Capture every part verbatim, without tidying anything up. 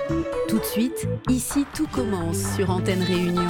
Tout de suite, ici tout commence sur Antenne Réunion.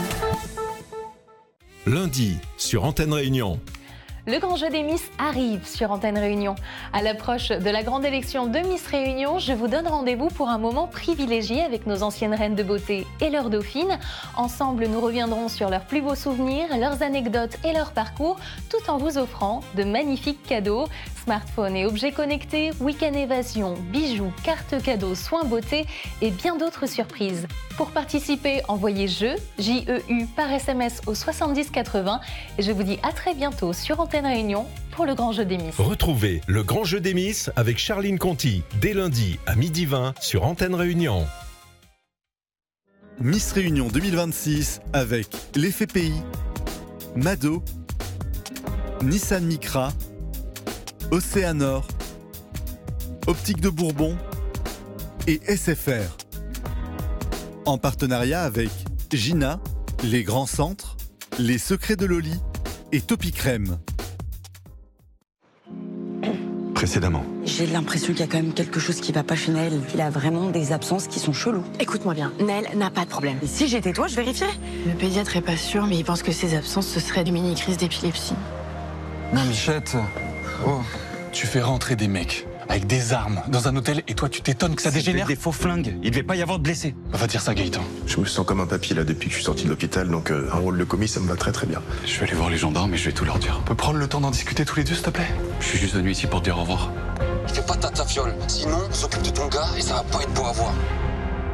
Lundi, sur Antenne Réunion. Le grand jeu des Miss arrive sur Antenne Réunion. À l'approche de la grande élection de Miss Réunion, je vous donne rendez-vous pour un moment privilégié avec nos anciennes reines de beauté et leurs dauphines. Ensemble, nous reviendrons sur leurs plus beaux souvenirs, leurs anecdotes et leur parcours, tout en vous offrant de magnifiques cadeaux. Smartphones et objets connectés, week-end évasion, bijoux, cartes cadeaux, soins beauté et bien d'autres surprises. Pour participer, envoyez jeu, J E U, par S M S au soixante-dix quatre-vingts. Et je vous dis à très bientôt sur Antenne Réunion pour le grand jeu des Miss. Retrouvez le grand jeu des Miss avec Charline Conti dès lundi à midi vingt sur Antenne Réunion. Miss Réunion deux mille vingt-six avec l'Effet Pays, Mado, Nissan Micra, Océanor, Optique de Bourbon et S F R. En partenariat avec Gina, Les Grands Centres, Les Secrets de Loli et Topi Crème. Précédemment. J'ai l'impression qu'il y a quand même quelque chose qui va pas chez Naël. Il a vraiment des absences qui sont cheloues. Écoute-moi bien, Naël n'a pas de problème. Et si j'étais toi, je vérifierais. Le pédiatre est pas sûr, mais il pense que ses absences, ce serait une mini-crise d'épilepsie. Non, Michette. Oh. Tu fais rentrer des mecs avec des armes dans un hôtel et toi tu t'étonnes que ça dégénère. Des faux flingues, il devait pas y avoir de blessés. On va dire ça, Gaëtan. Je me sens comme un papy là depuis que je suis sorti de l'hôpital, donc euh, un rôle de commis ça me va très très bien. Je vais aller voir les gendarmes et je vais tout leur dire. On peut prendre le temps d'en discuter tous les deux, s'il te plaît? Je suis juste venu ici pour te dire au revoir. Fais pas ta ta fiole, sinon on s'occupe de ton gars et ça va pas être beau à voir.